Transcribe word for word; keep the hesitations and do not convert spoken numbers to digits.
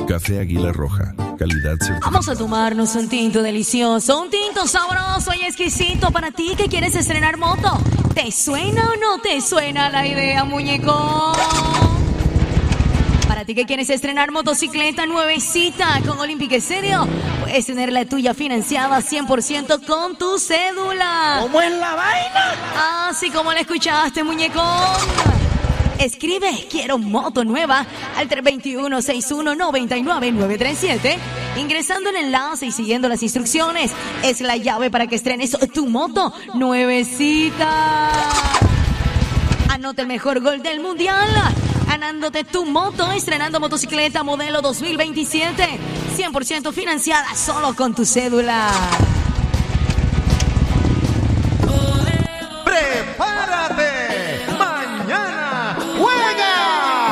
Café Águila Roja, calidad certificada. Vamos a tomarnos un tinto delicioso, un tinto sabroso y exquisito para ti que quieres estrenar moto. ¿Te suena o no te suena la idea, muñeco? Para ti que quieres estrenar motocicleta nuevecita con Olympic Stereo, puedes tener la tuya financiada cien por ciento con tu cédula. ¿Cómo es la vaina? Así como la escuchaste, muñeco. Escribe quiero moto nueva al tres dos uno, seis uno nueve nueve nueve tres siete. Ingresando el enlace y siguiendo las instrucciones es la llave para que estrenes tu moto nuevecita. Anota el mejor gol del mundial ganándote tu moto, estrenando motocicleta modelo dos mil veintisiete, cien por ciento financiada solo con tu cédula.